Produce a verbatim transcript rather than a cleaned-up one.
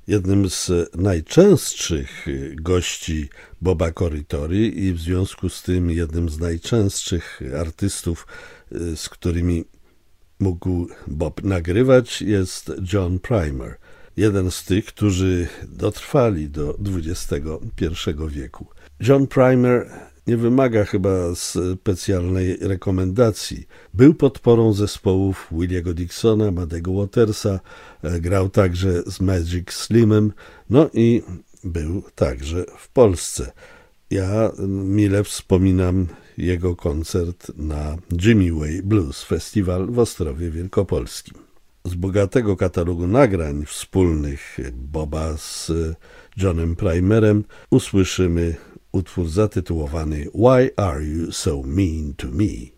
jednym z najczęstszych gości Boba Corritore i w związku z tym jednym z najczęstszych artystów, z którymi mógł Bob nagrywać, jest John Primer. Jeden z tych, którzy dotrwali do dwudziestego pierwszego wieku. John Primer nie wymaga chyba specjalnej rekomendacji. Był podporą zespołów Williego Dixona, Muddy'ego Watersa, grał także z Magic Slimem, no i był także w Polsce. Ja mile wspominam jego koncert na Jimmy Way Blues Festival w Ostrowie Wielkopolskim. Z bogatego katalogu nagrań wspólnych Boba z Johnem Primerem usłyszymy utwór zatytułowany Why Are You So Mean to Me?